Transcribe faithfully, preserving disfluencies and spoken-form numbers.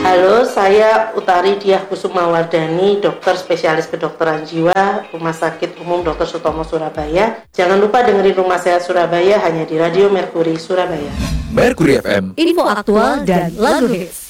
Halo, saya Utari Diah Kusuma Wardani, dokter spesialis kedokteran jiwa, Rumah Sakit Umum dokter Sutomo Surabaya. Jangan lupa dengerin Rumah Sehat Surabaya hanya di Radio Mercury Surabaya. Mercury F M, info aktual dan lagu hits.